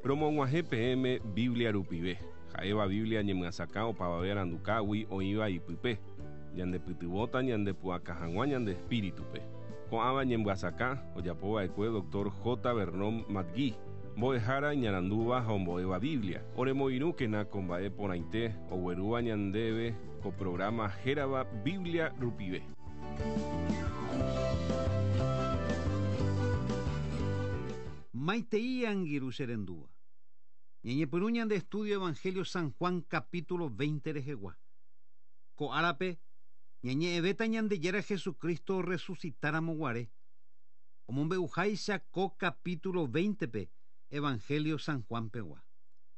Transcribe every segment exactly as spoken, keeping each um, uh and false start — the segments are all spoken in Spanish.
Promog̃uahẽ peẽme Biblia rupive. Ha'éva Biblia ñemyasaka opavave arandukágui oĩva ipype. Ñandepytyvõta ñandepu'aka hag̃ua ñande espíritupe. Ko'ãva ñembyasaka ojapova'ekue doctor J. Vernon Matgui. Mbo'ehára ñarandúva ha ombo'éva Biblia. Oremoirũkena ko mba'e porãite oguerúva ñandéve ko programa hérava Biblia rupive. Maitei angirũ che rendúva. Ñañepyrũ ñande estudio Evangelio San Juan capítulo veinte rehegua. Ko árape ñañe'ẽvéta ñandejéra Jesucristo resucitáramo-guare. Omombe'uháicha ko capítulo veinte pe Evangelio San Juan pegua.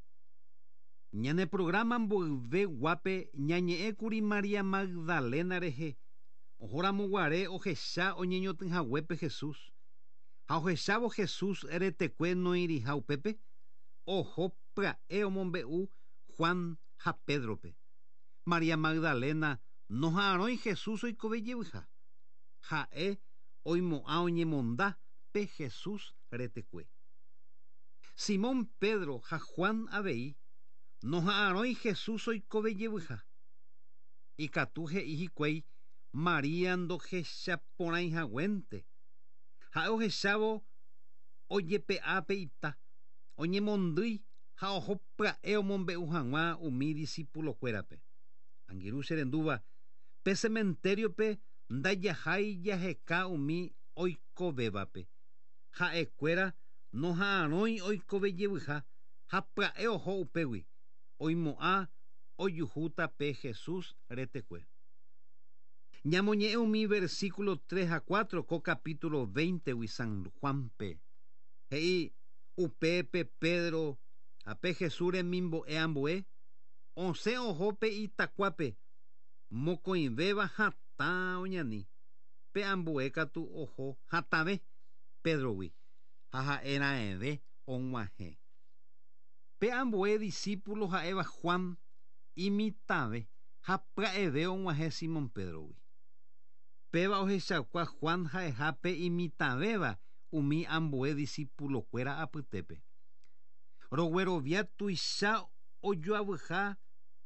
Ñane programa mboyve guape ñañe'ẽkuri Maria Magdalena rehe. Ohóramo-guare ohecha oñeñotỹhaguépe Jesús. Ha ohechávo Jesús eretekue noiriha upépe. Oho pya'e omombe'u Juan ha Pedrope. Maria Magdalena noha'ãrõi Jesús oikovejevyha. Ha'e oimo'ã oñemonda pe Jesús retekue. Simón Pedro ha Juan avei noha'ãrõi Jesús oikovejevyha. Ikatu he'i hikuái Maria ndohechaporãihaguénte. Ha'e ohechávo ojepe'a pe ita. Oñemondýi ha oho pya'e omombe'u hag̃ua umi discípulokuérape. Angirũ che rendúva pe cementeriope ndajahái jaheka umi oikovévape. Ha'ekuéra noha'ãrõi oikovejevyha ha pya'e oho upégui. Oimo'ã ojuhúta pe Jesús retekue. Ñamoñe'ẽ umi versículo tres a cuatro ko capítulo veinte wi San Juanpe. He'i upépe Pedro ape Jesús remimbo'e ambue osẽ oho pe itakuápe mokõivéva hatã oñani pe ambue katu oho hatãve Pedrogui ha ha'erãeve og̃uahẽ. Pe ambue discípulo ha'éva Juan imitãve ha pya'eve og̃uahẽ Simón Pedrogui. Péva ohechauka Juan ha'ehápe imitãvéva umi ambue discípulokuéra apytépe. Roguerovia tuicha ojoavyha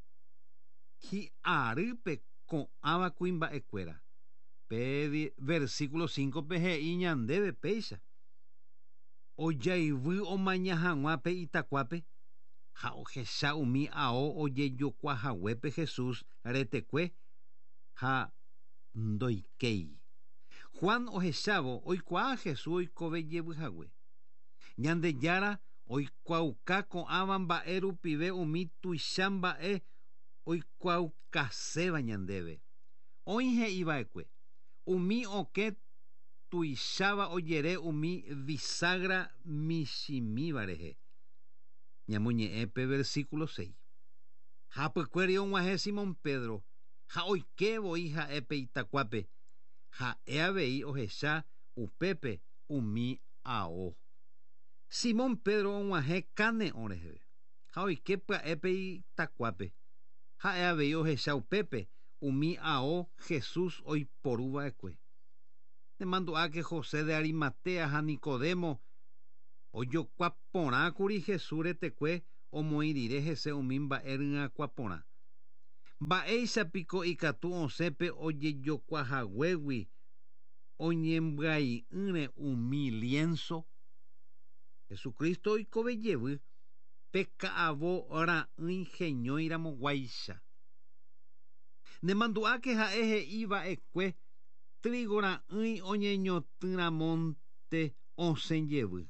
hi'arýpe ko'ãva kuimba'ekuéra. Pe versículo cinco pe he'i ñandéve péicha. Ojayvy omaña hag̃ua pe itakuápe ha ohecha umi ao ojejokuaahaguépe Jesús retekue ha ndoikéi. Juan ohechávo oikuaa Jesús oikovejevyhague. Ñandejára oikuauka ko'ãva mba'e rupive umi tuicha mba'e oikuaukaséva ñandéve. Oĩ he'iva'ekue. Umi okẽ tuicháva ojere umi bisagra michimíva rehe. Ñamoñe'ẽ pe versículo seis. Hapykuéri og̃uahẽ Simón Pedro ha oikevoi ha'e pe itakuápe. Ha'e avei ohecha upépe umi ao. Simón Pedro og̃uahẽ kane'õ reheve ha oike pya'e pe itakuápe. Ha'e avei ohecha upépe umi ao Jesús oiporuva'ekue. Nemandu'áke José de Arimatea ha Nicodemo ojokuaporãkuri Jesús retekue omoĩ rire hese umi mba'e ryakuaporã. Mba'éichapiko ikatu osẽpe ojejokuaahaguégui oñembyai'ỹre umi lienzo. Jesucristo oikovejevy pe ka'avo ra'ỹi heñóiramoguáicha. Nemandu'áke ha'e he'iva'ekue trigo ra'ỹi oñeñotỹramónte osẽjevy.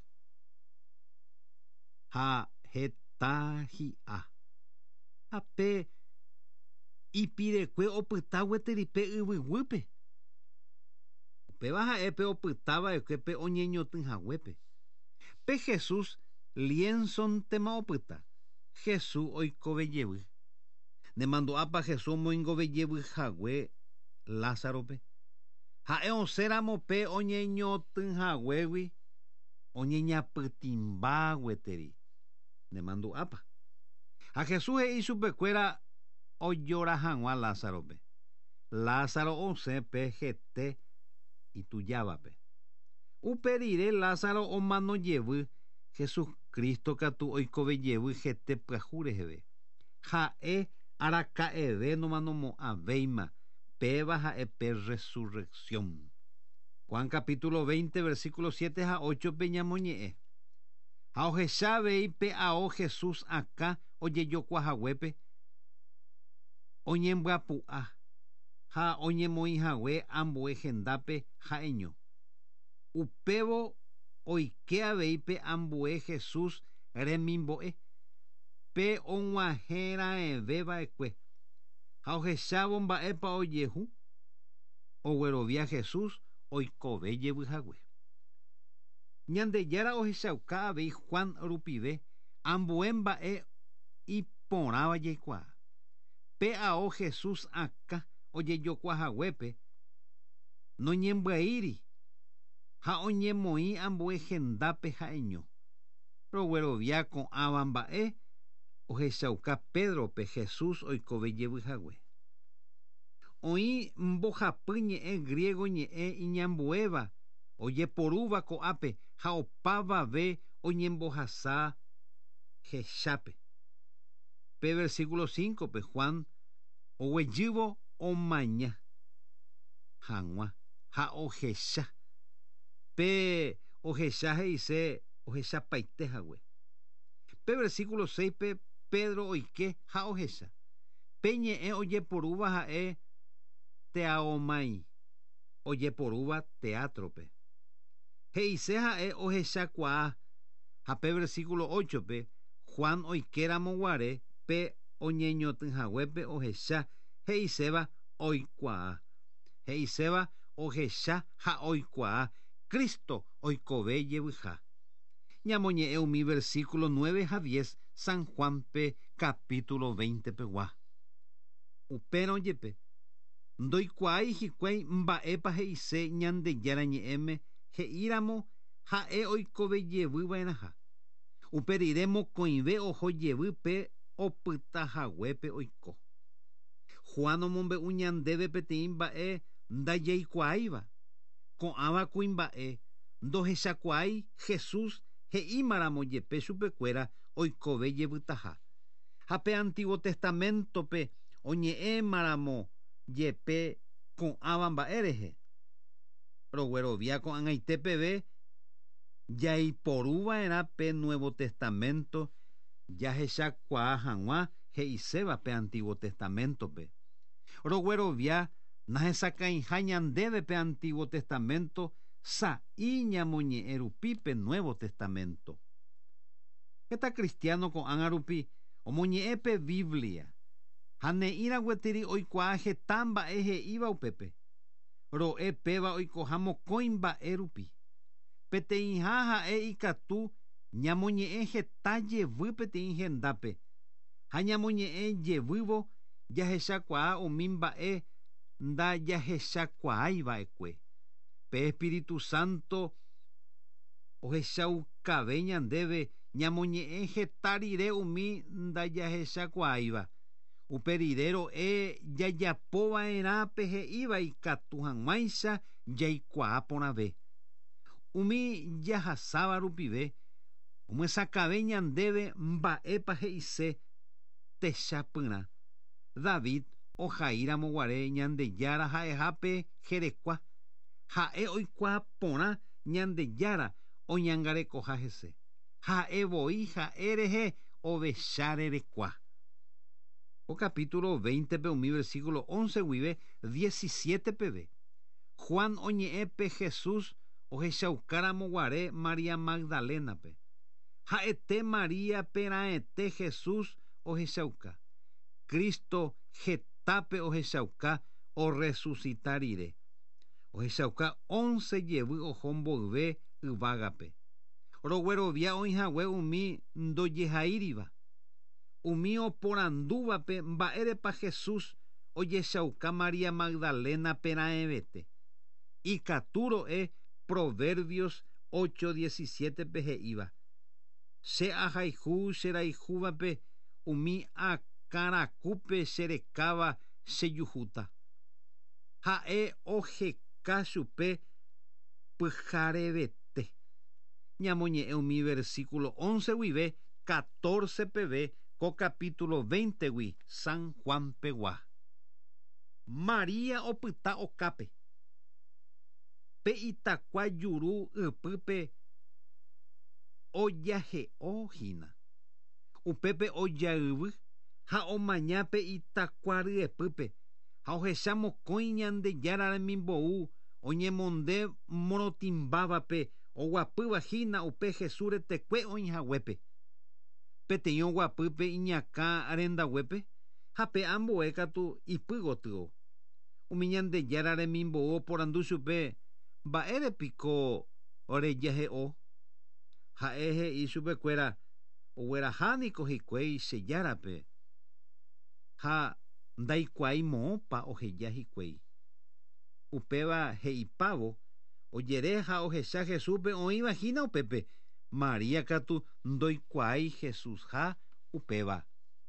Ha heta hi'a. Ha pe ipirekue opyta gueterípe yvyguýpe. Upéva ha'épe opytáva'ekue pe oñeñotỹhaguépe. Pe Jesús lienzóntema opyta. Jesús oikovejevy. Nemandu'ápa Jesús moingovejevyhague Lázarope. Ha'e oséramo pe oñeñotỹhaguégui oñeñapytĩmba gueteri. Nemandu'ápa. Ha Jesús he'i chupekuéra ojóra hag̃ua Lázarope. Lázaro osẽ pe hete itujávape. Uperire Lázaro omanojevy Jesús Kristo katu oikovejevy hete pyahu reheve. Ha'e araka'eve nomanomo'ãvéima péva ha'e pe resurrección. Juan capítulo veinte versículo siete a ocho pe ñamoñe'ẽ. Ha ohechavei pe ao Jesús akã ojejokuaahaguépe oñembyapy'a ha oñemoĩhague ambue hendápe ha'eño. Upévo oike avei pe ambue Jesús remimbo'e pe og̃uahẽra'ẽvéva'ekue ha ohechávo mba'épa ojehu oguerovia Jesús oikove jevyhague. Ñandejára ohechauka avei Juan rupive ambue mba'e iporãva jaikuaa. Pe ao Jesús akã ojejokuaahaguépe noñembya'íri ha oñemoĩ ambue hendápe ha'eño. Roguerovia ko'ãva mba'e ohechauka Pedrope Jesús oikove jevyhague. Oĩ mbohapy ñe'ẽ griego ñe'ẽ iñambuéva ojeporúva ko'ápe ha opa vave oñembohasa hechápe. Pe versículo cinco pe Juan oguejývo omaña hag̃ua ha ohecha. Pe ohecha he'ise ohechapaitehague. Pe versículo seis pe Pedro oike ha ohecha. Pe ñe'ẽ ojeporúva ha'e teaomai ojeporúva teatrope. He'ise ha'e ohechakuaa. Ha pe versículo ocho pe Juan oikeramo guare pe oñeñotỹhaguépe ohecha he'iséva oikuaa. He'iséva ohecha ha oikuaa Kristo oikove jevyha. Ñamoñe'ẽ umi versículo nueve a diez San Juan pe capítulo veinte pegua. Upérõ jepe ndoikuaái hikuái mba'épa he'ise Ñandejára ñe'ẽme he'íramo ha'e oikovejevýva'erãha. Upe rire mokõive ohojevy pe opytahaguépe oiko. Juan omombe'u ñandéve peteĩ mba'e ndajaikuaáiva. Ko'ãva kuimba'e ndohechakuaái Jesús he'ímaramo jepe chupekuéra oikove jevytaha. Ha pe Antiguo Testamentope oñe'ẽmaramo jepe ko'ãva mba'e rehe. Roguerovia ko'ag̃aite peve jaiporúva'erã pe Nuevo Testamento jahechakuaa hag̃ua he'iséva pe Antiguo Testamentope. Roguerovia nahesakãiha ñandéve pe Antiguo Testamento sa'i ñamoñe'ẽ rupi pe Nuevo Testamento. Heta cristiano ko'ág̃a rupi omoñe'ẽ pe Biblia ha ne'írã gueteri oikuaa heta mba'e he'íva upépe. Ro'e péva oikoha mokõi mba'e rupi. Peteĩha ha'e ikatu ñamoñe'ẽ heta jevy peteĩ hendápe ha ñamoñe'ẽ jevývo jahechakuaa umi mba'e ndajahechakuaáiva'ekue. Pe Espíritu Santo ohechaukave ñandéve ñamoñe'ẽ heta rire umi ndajahechakuaáiva. Upe rire ro'e jajapova'erã pe he'íva ikatu hag̃uáicha jaikuaa porãve. Umi jahasáva rupive omyesakave ñandéve mba'épa he'ise techapyrã. David ohaíramo guare Ñandejára ha'ehápe herekua. Ha'e oikuaa porã Ñandejára oñangarekoha hese. Ha'evoi ha'e rehe ovecha rerekua. O capítulo veinte pe umi versículo once guive diecisiete peve. Juan oñe'ẽ pe Jesús ohechaukáramo guare María Magdalénape. Ha'ete María pera'ete Jesús ohechauka. Kristo hetápe ohechauka o resucita rire. Ohechauka once jevy oho mboyve yvágape. Roguerovia oĩhague umi ndojehaíriva. Umi oporandúvape mba'érepa Jesús ojechauka María Magdalena pera'ẽvete. Ikatu ro'e Proverbios ocho diecisiete pe he'íva. Che ahayhu che raihúvape umi akarakúpe cherekáva chejuhúta. Ha'e oheka chupe pyharevete. ñamoñe'ẽ umi versículo once guive, catorce peve, co capítulo veinte gui, San Juan pegua. María opyta okápe. Pe itakua juru ypýpe ojahe'õhína. Upépe ojaývy ha omaña pe itakua ryepýpe ha ohecha mokõi Ñandejára remimbou oñemonde morotĩmbávape oguapývahína upe Jesús retekue oĩhaguépe. Peteĩ oguapýpe iñakã rendaguépe ha pe ambue katu ipy gotyo. Umi Ñandejára remimbou oporandu chupe mba'érepiko rejahe'õ. Ha'e he'i chupekuéra oguerahániko hikuái che járape ha ndaikuái moõpa oheja hikuái. Upéva he'ipávo ojere ha ohecha Jesúspe oĩvahína upépe. María katu ndoikuaái Jesúsha upéva.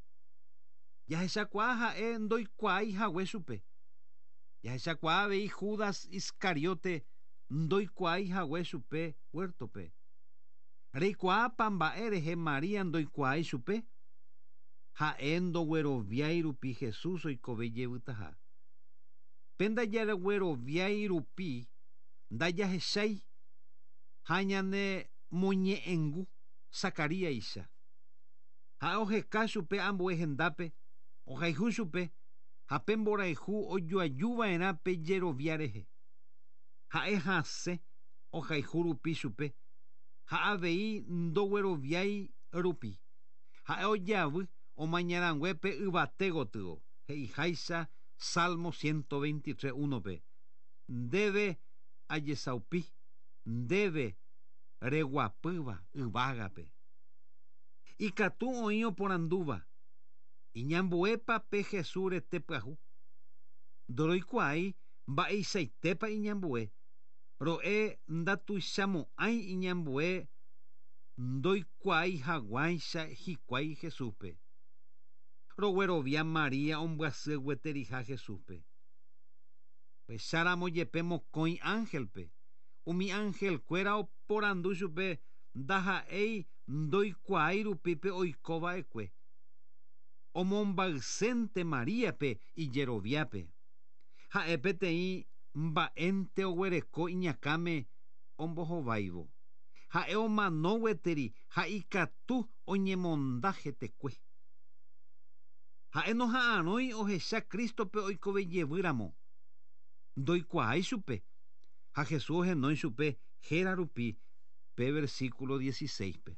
Jahechakuaa ha'e ndoikuaaihague chupe. Jahechakuaa avei Judas Iscariote ndoikuaaihague chupe huertope. Reikuaápa mba'e rehe María ndoikuaái chupe. Ha'e ndogueroviái rupi Jesús oikove jeyvytaha. Pe ndajagueroviái rupi ndajahechái ha ñane moñe'ẽngu Zacariáicha. Ha'e oheka chupe ambue hendápe, ohayhu chupe ha pe mborayhu ojoajúva'erã pe jerovia rehe. Ha'e hasẽ ohayhu rupi chupe ha avei ndogueroviái rupi. Ha'e ojavy omañaranguépe yvate gotyo he'iháicha Salmo ciento veintitrés unope. Ndéve ajesaupi, ndéve reguapýva yvágape. Ikatu oĩ oporandúva iñambuépa pe Jesús retepyahu. Ndoroikuaái mba'eichaitépa iñambue. Ro'e ndatuichamo'ãi iñambue ndoikuaaihaguáicha hikuái Jesúspe. Roguerovia María ombyasy gueteriha Jesúspe. Pecharamo jepe mokõi ángelpe. Umi ángelkuéra oporandu chupe ndaha'éi ndoikuaái rupípe oikova'ekue. Omombaysénte Maríape ijeroviápe. Ha'e peteĩ mba'énte oguereko iñakãme ombohováivo. Ha'e omano gueteri ha ikatu oñemonda hetekue. Ha'e noha'ãrõi ohecha Kristope oikovejevýramo. Ndoikuaái chupe. Ha Jesús henói chupe héra rupi pe versículo dieciséis pe.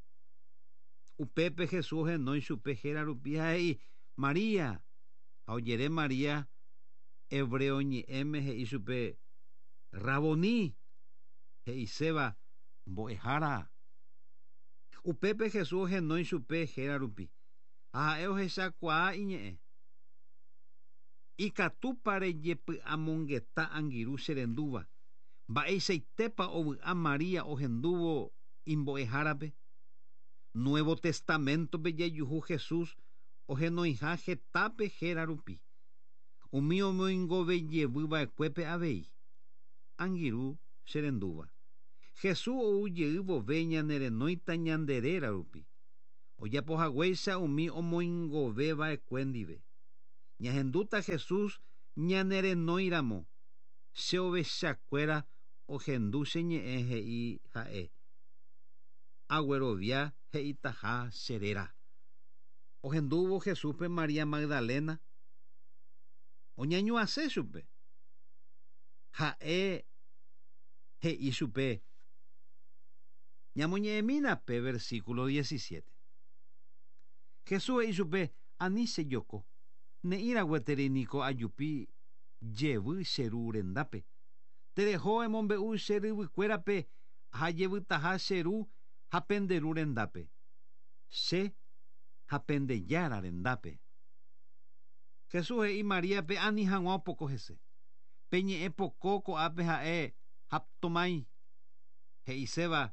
Upépe Jesús henói chupe héra rupi ha'e'i María. Ha ojere María hebreo ñe'ẽme he'i chupe Raboní. He'iséva mbo'ehára. Upépe Jesús henói chupe héra rupi. Ha'e ohechakuaa iñe'ẽ. Ikatúpa rejepy'amongeta angirũ che rendúva. Mba'eichaitépa ovy'a María ohendúvo imbo'ehárape. Nuevo Testamentope jajuhu Jesús ohenoiha hetápe héra rupi. Umi omoingovejevýva'ekuépe avei. Angirũ che rendúva. Jesús oujey vove ñanerenóita ñanderéra rupi. Ojapohaguéicha umi omoingoveva'ekue ndive. Ñahendúta Jesús ñanerenóiramo che ovechakuéra ohendu che ñe'ẽ he'i ha'e. Aguerovia he'itaha cheréra. Ohendúvo Jesúspe María Magdalena. Oñañuase chupe. Ha'e he'i chupe. Ñamoñe'ẽmínape versículo diecisiete. Jesús he'i chupe ani chejoko. Ne'írã gueteriniko ajupi jevy che ru rendápe. Tereho emombe'u che ryvykuérape ha jevytaha che ru ha penderu rendápe. Che ha pendejára rendápe. Jesús he'i Maríape ani hag̃ua opoko hese. Peñe'ẽ poko ko'ápe ha'e haptomái. He'iséva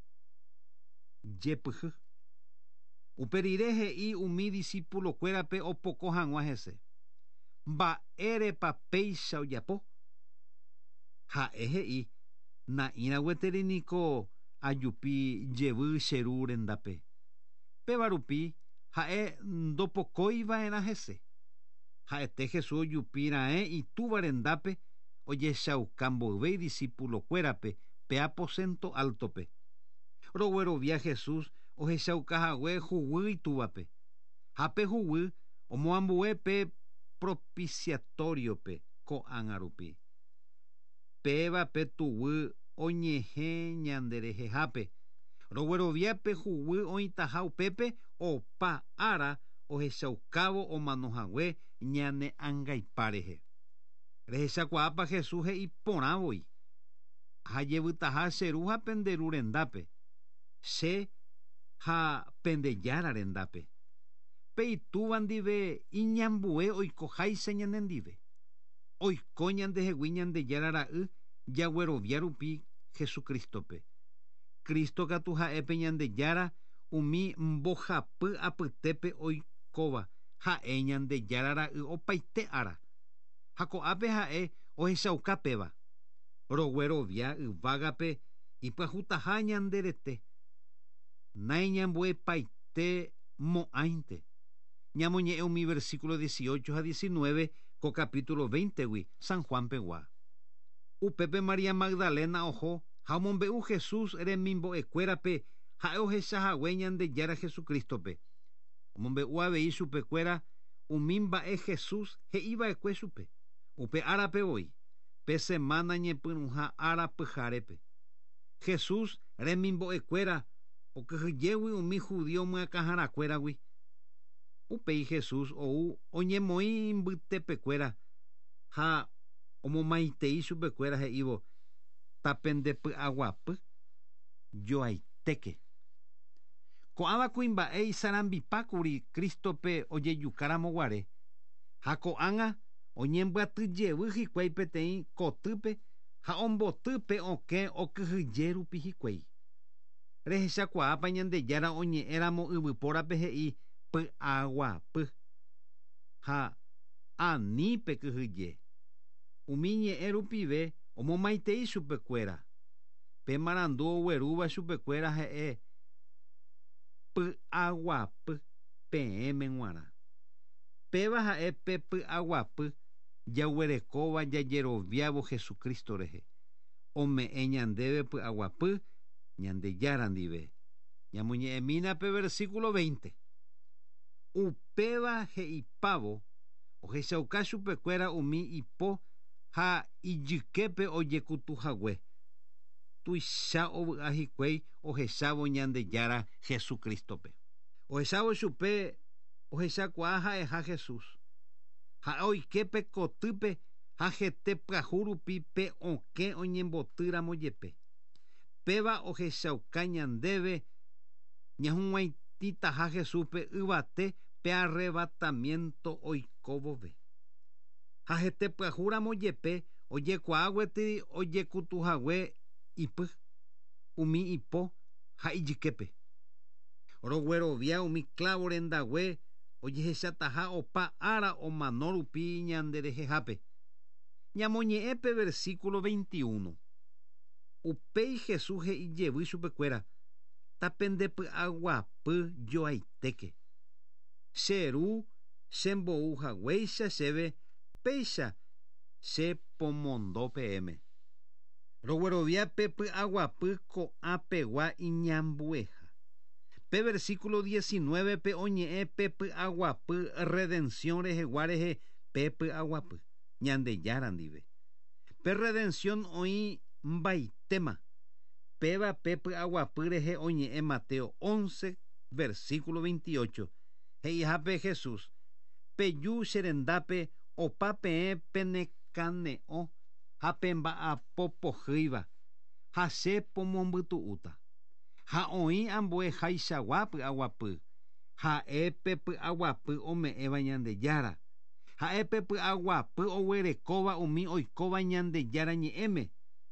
jepyhy. Uperire he'i umi discípulokuérape opoko hag̃ua hese. Mba'érepa péicha ojapo. Ha'e he'i na'írã gueteriniko ajupi jevy che ru rendápe. Péva rupi ha'e ndopokóiva'erã hese. Ha'ete Jesús ojupira'e itúva rendápe ojechauka mboyve discípulokuérape pe aposento altope. Roguerovia Jesús ohechaukahague huguy itúvape. Ha pe huguy omoambue pe propiciatoriope ko'ág̃a rupi. Péva pe tuguy oñehẽ ñanderehehápe. Roguerovia pe huguy oĩtaha upépe opa ára ohechaukávo omanohague ñane ãngaipa rehe. Rehechakuaápa Jesús he'i porãvoi. Ha jevytaha che ru ha penderu rendápe. Che ha pendejára rendápe. Pe itúva ndive iñambue oikoháicha ñanendive. Oiko ñandehegui ñandejára ra'y jaguerovia rupi Jesukristope. Kristo katu ha'épe ñandejára umi mbohapy apytépe oikóva ha'e ñandejára ra'y opaite ára. Ha ko'ápe ha'e ohechauka péva. Roguerovia yvágape ipyahutaha ñanderete. Naiñambuepaite mo'ãinte. Ñamoñe'ẽ umi versículo dieciocho ha diecinueve ko capítulo veinte-gui San Juan pegua. Upépe Maria Magdalena oho ha omombe'u Jesús remimbo'ekuérape ha'e ohechahague ñandejára Jesukristope. Omombe'u avei chupekuéra umi mba'e Jesús he'iva'ekue chupe. Upe árape voi pe semana ñepyrũha ára pyharépe. Jesús remimbo'ekuéra okyhyjégui umi judío myakãharakuéragui. Upéi Jesús ou oñemoĩ mbytepekuéra ha omomaitei chupekuéra he'ívo tapendepy'aguapy joaitéke. Ko'ãva kuimba'e isarambipákuri Kristope ojejukaramoguare ha ko'ág̃a oñembyatýjevy hikuái peteĩ kotýpe ha omboty pe okẽ okyhyje rupi hikuái. Rehechakuaápa ñandejára oñe'ẽramo yvypórape he'i py'aguapy ha ani pe kyhyje. Umi ñe'ẽ rupive omomaitei chupekuéra. Pe marandu oguerúva chupekuéra he'e py'aguapy peẽme g̃uarã. Péva ha'e pe py'aguapy jaguerekóva jajeroviávo Jesukristo rehe. Ome'ẽ ñandéve py'aguapy ñandejára ndive. Ñamoñe'ẽmína pe versículo veinte. Upéva he'ipávo ohechauka chupekuéra umi ipo ha ijyképe ojekutuhague. Tuicha ovy'a hikuái ohechávo ñandejára Jesukristope. Ohechávo chupe ohechakuaa ha'eha Jesús. Ha oikepe kotýpe ha hete pyahu rupi pe okẽ oñembotýramo jepe. Péva ohechauka ñandéve ñahũg̃uaitĩtaha Jesúspe yvate pe arrebatamiento oikóvove. Ha hete pyahúramo jepe ojekuaaguetỹ ojekutuhague ipy, umi ipo ha ijyképe. Roguerovia umi clavo rendague ojehechataha opa ára omano rupi ñanderehehápe. Ñamoñe'ẽ pe versículo veintiuno. Upéi Jesús he'ijevy chupekuéra tapendepy'aguapy joaitéke. Che ru chembouhaguéicha chéve péicha che pomondo peẽme. Roguerovia pe py'aguapy ko'ã pegua iñambueha. Pe versículo diecinueve pe oñe'ẽ pe py'aguapy redención rehegua rehe pe py'aguapy ñandejára ndive. Pe redención oĩ mbaitéma. Péva pe py'aguapy rehe oñe'ẽ Mateo once versículo veintiocho. He'ihápe Jesús peju che rendápe opa peẽ penekane'õ ha pemba'apopohýiva ha che pomombytu'úta. Ha oĩ ambueháichagua py'aguapy. Ha'e pe py'aguapy ome'ẽva ñandejára. Ha'e pe py'aguapy oguerekóva umi oikóva ñandejára ñe'ẽme.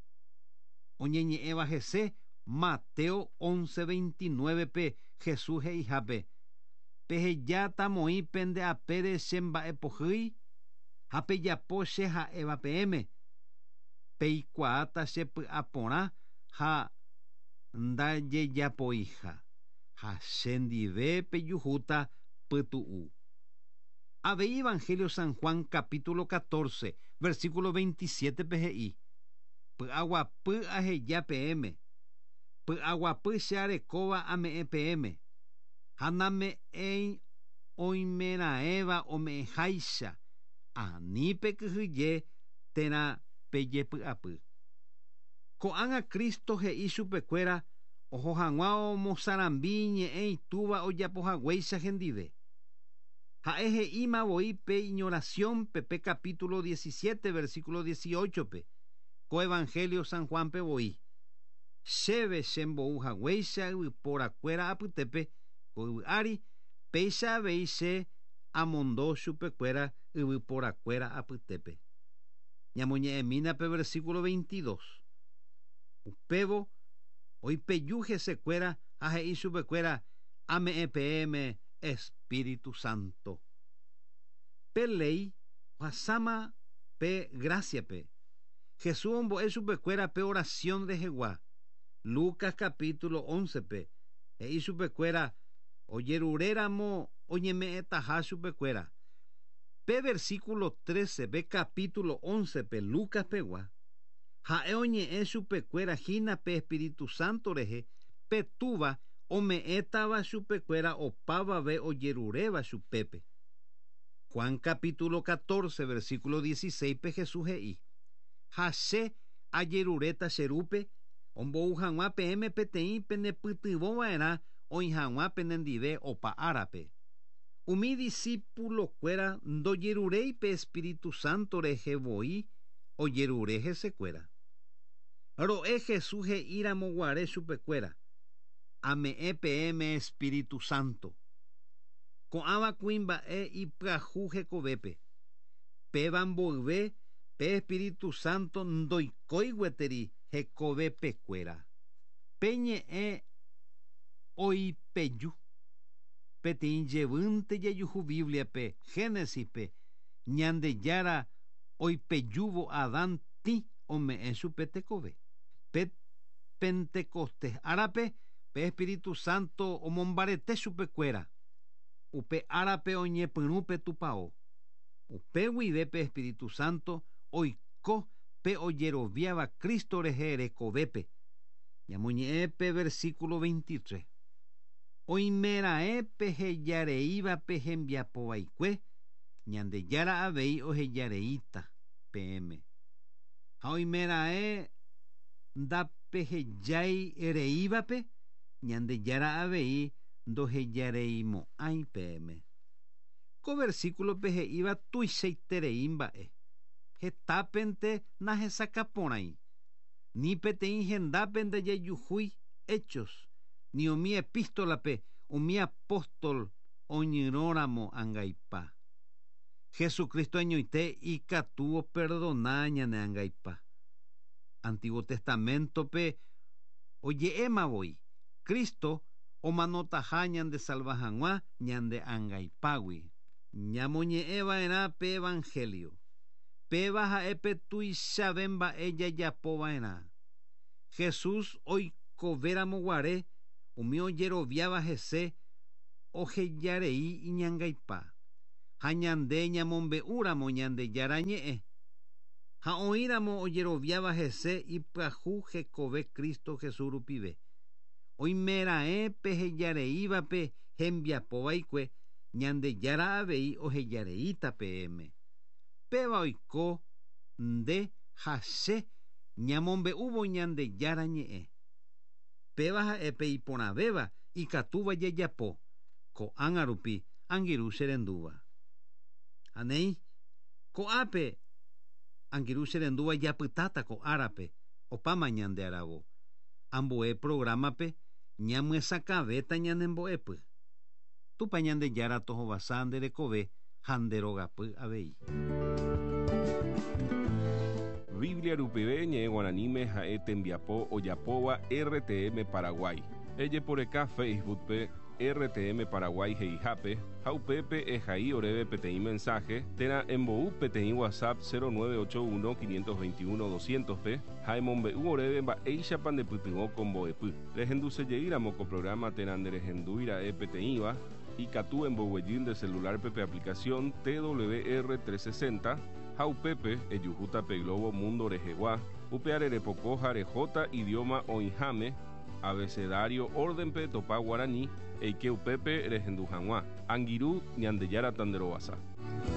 Oñeñe'ẽva hese Mateo once veintinueve pe Jesús he'ihápe peheja tamoĩ pende apére che mba'epohýi ha pejapo che ha'éva peẽme. Peikuaáta che py'aporã ha ndaje japoija hashendive pejuhuta pytu'u. Avei Evangelio San Juan capítulo catorce versículo veintisiete pehe'i. Py'aguapy aheja pm. Py'aguapy che arekóva ame'ẽ pm. Ha name'ẽ oimeraẽva ome'ẽháicha anípe kyhyje térã pejepy'apy. Ko'ág̃a Kristo he'i chupekuéra oho hag̃ua omosarambi ñe'ẽ itúva ojapohaguéicha hendive. Ha'e he'ímavoi pe Iñoración pe pe capítulo diecisiete versículo dieciocho pe ko Evangelio San Juan pe voi. Chéve chembouhaguéicha yvyporakuéra apytépe ko yvy'ári péicha avei che amondo chupekuéra yvyporakuéra apytépe. Ñamoñe'ẽmína pe versículo veintidós. Upévo oipeju hesekuéra ha he'i chupekuéra ame'ẽ pm Espíritu Santo. Pe ley ohasáma pe gracia pe Jesús ombo'e chupekuéra pe oración rehegua. Lucas capítulo once pe he'i chupekuéra ojeruréramo oñeme'ẽtaha chupekuéra. Pe versículo trece pe capítulo once pe Lucas pegua ha'e oñe'ẽ chupekuéra hína pe Espíritu Santo rehe petúva ome'ẽtava chupekuéra opávave ojeruréva chupépe. Juan capítulo catorce versículo dieciséis pe Jesús he'i. Ha che ajeruréta cherúpe ombou hag̃ua pm peteĩ penepytyvõva'erã oĩ hag̃ua penendive opa árape. Umi discípulokuéra ndojeruréi pe Espíritu Santo rehevoi ojerure hesekuéra. Ro'e Jesús he'íramoguare chupekuéra ame'ẽ pm Espíritu Santo. Ko'ãva kuimba'e ipyahu hekovépe. Péva mboyve pe Espíritu Santo ndoikói gueteri hekovépekuéra. Peñe'ẽ oipeju peteĩ jevýnte jejuhu Biblia pe Génesis pe Ñandejára oipejúvo Adán tĩ ome'ẽ chupe tekove. Pe Pentecostés árape pe Espíritu Santo omombarete chupekuéra. Upe árape oñepyrũ pe tupão. Upe guive pe Espíritu Santo oiko pe ojeroviáva Kristo rehe rekovépe. Ñamoñe'ẽ pe versículo veintitrés. Oimeraẽ pehejareíva pe hembiapovaikue Ñandejára avei ohejareíta pm. Ha oimeraẽ ndapehejái reívape Ñandejára avei ndohejareimo'ãi pm. Ko versículo pehe'íva tuichaiterei mba'e. Hetápente nahesakaporãi. Ni peteĩ hendápe ndajejuhúi Hechos, ni umi epístolape umi apóstol oñyrõramo ãngaipa. Jesucristo añoite ikatúvo perdona ñane ãngaipa. Antiguo Testamento-pe oje'émavoi Kristo omanotaha ñande salva hag̃ua ñande ãngaipágui. Ñamoñe'ẽva'erã pe Evangelio. Péva ha'épe tuichave mba'e jajapova'erã. Jesús oikovéramoguare umi ojeroviáva hese ohejarei iñangaipa. Ha ñande ñamombe'úramo Ñandejára ñe'ẽ. Ha oĩramo ojeroviáva hese ipyahu hekove Kristo Jesús rupive. Oimeraẽ pehejareívape hembiapovaikue Ñandejára avei ohejareíta pm. Péva oiko nde ha che ñamombe'úvo Ñandejára ñe'ẽ. Péva ha'épe iporãvéva ikatúva jejapo ko'ág̃a rupi angirũ cherendúva. Anéi ko'ápe angirũ cherendúva japytáta ko árape opáma ñande aravo. Ambue programape ñamyesakavéta ñanembo'epy. Túpa Ñandejára tohovasa nderekove ha nderogapy avei. Biblia rupive ñe'ẽ guaraníme ha'e tembiapo ojapóva R T M Paraguay. Ejeporeka Facebookpe R T M Paraguay Heijape, Jaupepe Ejaí Orebe P T I mensaje, Tera Emboú P T I WhatsApp cero nueve ocho uno cinco dos uno doscientos P, Jaimon B U Orebe Ba Eishapan de Putingo con Boepu, Regendu se llegira moco programa Teran de Regenduira E P T I va, y Catú en Boguellín de celular Pepe aplicación T W R trescientos sesenta, Jaupepe Eyujuta Pe Globo Mundo Rejeguá, Upearere Pocoja Rejota idioma Oinjame, abecedario orden pe topa guaraní, Eikeu Pepe Regendujanguá, Angirú Ñandeyara Tanderoasa.